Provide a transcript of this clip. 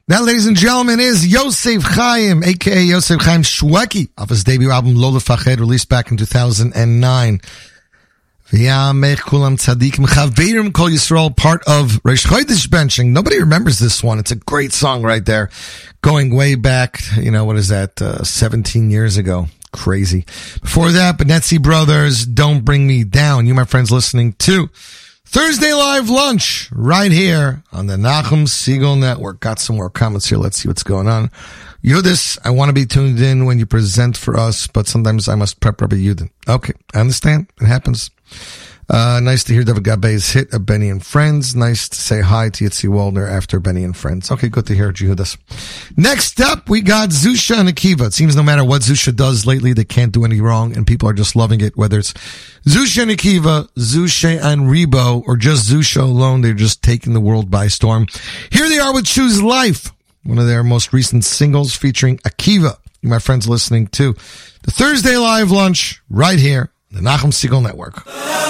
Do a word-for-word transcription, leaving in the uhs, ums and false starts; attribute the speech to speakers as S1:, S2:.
S1: That, ladies and gentlemen, is Yosef Chaim, a k a. Yosef Chaim Shweki, off his debut album, Lo Lefached, released back in two thousand nine. V'yamech kulam tzadikim chaveirim kol Yisrael, part of Reish Chodesh benching. Nobody remembers this one. It's a great song right there. Going way back, you know, what is that, uh, seventeen years ago. Crazy. Before that, Benetzi Brothers, Don't Bring Me Down. You, my friends, listening to Thursday Live Lunch right here on the Nachum Segal Network. Got some more comments here. Let's see what's going on. Yudis, I want to be tuned in when you present for us, but sometimes I must prep Rabbi Yudin. Okay, I understand. It happens. Uh, nice to hear David Gabay's hit of Benny and Friends. Nice to say hi to Yitzi Waldner after Benny and Friends. Okay, good to hear Yudis. Next up, we got Zusha and Akiva. It seems no matter what Zusha does lately, they can't do any wrong, and people are just loving it, whether it's Zusha and Akiva, Zusha and Rebo, or just Zusha alone. They're just taking the world by storm. Here they are with Choose Life, one of their most recent singles featuring Akiva. You, my friends, listening to the Thursday Live Lunch right here, the Nachum Segal Network.